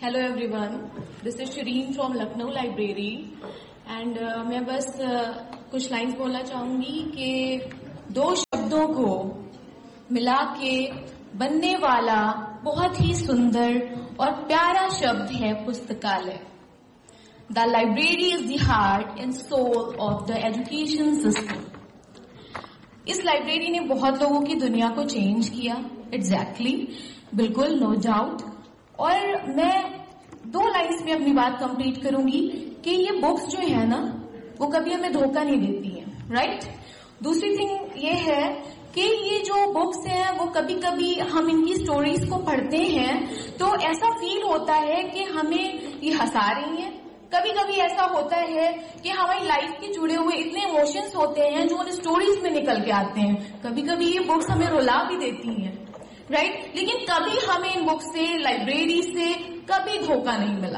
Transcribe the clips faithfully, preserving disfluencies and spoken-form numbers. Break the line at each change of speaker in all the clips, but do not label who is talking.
Hello everyone, this is Shireen from Lucknow Library and uh, मैं बस uh, कुछ lines बोलना चाहूंगी कि दो शब्दों को मिला के बनने वाला बहुत ही सुंदर और प्यारा शब्द है पुस्तकालय. The library is the heart and soul of the education system. इस लाइब्रेरी ने बहुत लोगों की दुनिया को चेंज किया. एग्जैक्टली exactly, बिल्कुल, नो डाउट. और मैं दो लाइन्स में अपनी बात कंप्लीट करूंगी कि ये बुक्स जो है ना वो कभी हमें धोखा नहीं देती हैं, राइट. दूसरी थिंग ये है कि ये जो बुक्स हैं वो कभी कभी हम इनकी स्टोरीज को पढ़ते हैं तो ऐसा फील होता है कि हमें ये हंसा रही हैं. कभी कभी ऐसा होता है कि हमारी लाइफ के जुड़े हुए इतने इमोशंस होते हैं जो उन स्टोरीज में निकल के आते हैं. कभी कभी ये बुक्स हमें रुला भी देती हैं, राइट right? लेकिन कभी हमें इन बुक से, लाइब्रेरी से कभी धोखा नहीं मिला.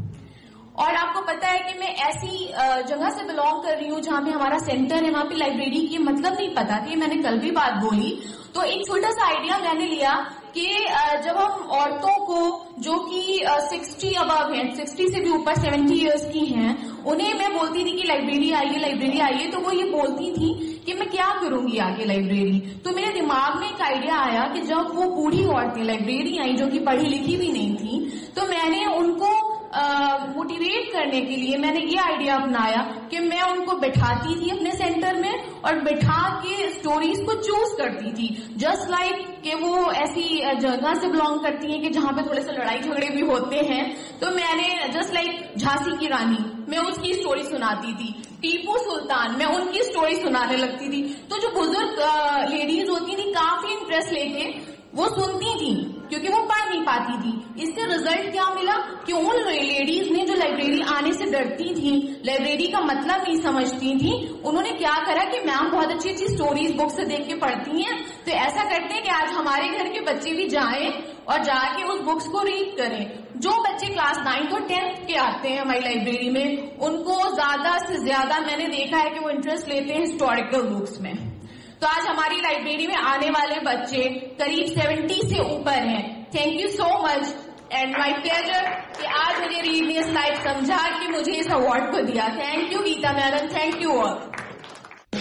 और आपको पता है कि मैं ऐसी जगह से बिलोंग कर रही हूँ जहाँ पे हमारा सेंटर है, वहाँ पे लाइब्रेरी की मतलब नहीं पता थी. मैंने कल भी बात बोली तो एक छोटा सा आइडिया मैंने लिया कि जब हम औरतों को जो कि सिक्सटी अबव हैं, सिक्सटी से भी ऊपर सेवेंटी इयर्स की हैं, उन्हें मैं बोलती थी कि लाइब्रेरी आइए, लाइब्रेरी आइए, तो वो ये बोलती थी कि मैं क्या करूंगी आगे लाइब्रेरी. तो मेरे दिमाग में एक आइडिया आया कि जब वो बूढ़ी औरतें लाइब्रेरी आई जो कि पढ़ी लिखी भी नहीं थी, तो मैंने उनको मोटिवेट uh, करने के लिए मैंने ये आइडिया अपनाया कि मैं उनको बैठाती थी अपने सेंटर में और बैठा के स्टोरीज को चूज करती थी. जस्ट लाइक like कि वो ऐसी जगह से बिलोंग करती हैं कि जहां पे थोड़े से लड़ाई झगड़े भी होते हैं, तो मैंने जस्ट लाइक like झांसी की रानी, मैं उसकी स्टोरी सुनाती थी. टीपू सुल्तान, मैं उनकी स्टोरी सुनाने लगती थी. तो जो बुजुर्ग लेडीज होती थी काफी इंटरेस्ट लेके वो सुनती थी क्योंकि वो पढ़ नहीं पाती थी. इससे रिजल्ट क्या मिला कि उन लेडीज ने जो लाइब्रेरी आने से डरती थी, लाइब्रेरी का मतलब नहीं समझती थी, उन्होंने क्या करा कि मैम बहुत अच्छी अच्छी स्टोरीज बुक से देख के पढ़ती हैं, तो ऐसा करते हैं कि आज हमारे घर के बच्चे भी जाएं और जाके उस बुक्स को रीड करें. जो बच्चे क्लास नाइन्थ और टेंथ के आते हैं हमारी लाइब्रेरी में, उनको ज्यादा से ज्यादा मैंने देखा है कि वो इंटरेस्ट लेते हैं हिस्टोरिकल बुक्स में. तो आज हमारी लाइब्रेरी में आने वाले बच्चे करीब सेवेंटी से ऊपर हैं. Thank you so much and my pleasure कि आज मुझे रीड न्यूज लाइव समझा कि मुझे इस अवार्ड को दिया. Thank you Gita madam, thank you all.